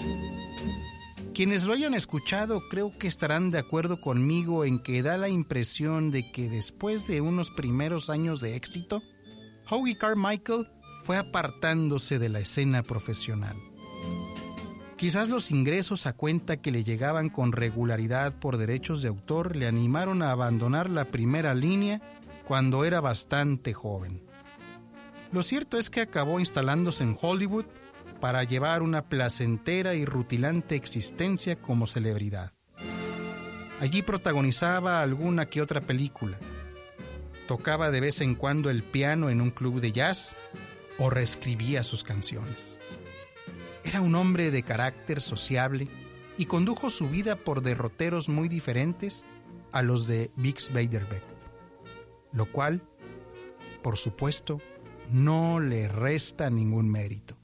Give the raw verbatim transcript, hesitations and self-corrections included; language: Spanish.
Quienes lo hayan escuchado creo que estarán de acuerdo conmigo en que da la impresión de que después de unos primeros años de éxito, Hoagy Carmichael fue apartándose de la escena profesional. Quizás los ingresos a cuenta que le llegaban con regularidad por derechos de autor le animaron a abandonar la primera línea cuando era bastante joven. Lo cierto es que acabó instalándose en Hollywood para llevar una placentera y rutilante existencia como celebridad. Allí protagonizaba alguna que otra película, tocaba de vez en cuando el piano en un club de jazz o reescribía sus canciones. Era un hombre de carácter sociable y condujo su vida por derroteros muy diferentes a los de Bix Beiderbecke, lo cual, por supuesto, no le resta ningún mérito.